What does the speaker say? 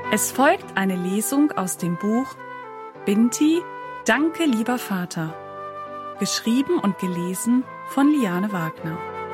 Es folgt eine Lesung aus dem Buch Binti, Danke, lieber Vater. Geschrieben und gelesen von Liane Wagner.